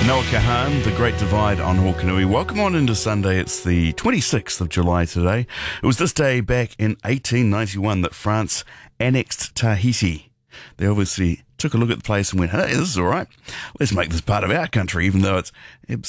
Noah Kahan, The Great Divide on Hawkanui. Welcome on into Sunday. It's the 26th of July today. It was this day back in 1891 that France annexed Tahiti. They obviously took a look at the place and went, hey, this is all right. Let's make this part of our country, even though it's